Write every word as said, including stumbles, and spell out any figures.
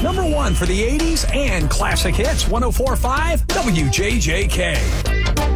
Number one for the eighties and classic hits, one oh four point five W J J K.